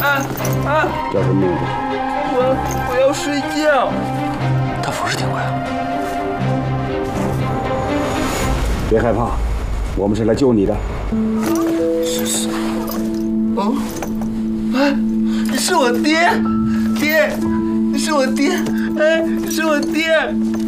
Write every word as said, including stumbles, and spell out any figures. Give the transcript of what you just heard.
啊啊！ 叫什么名字？ 我我要睡觉。 他不是丁贵啊！ 别害怕，我们是来救你的。 是是。哦，哎，你是我爹，爹，你是我爹，哎，你是我爹。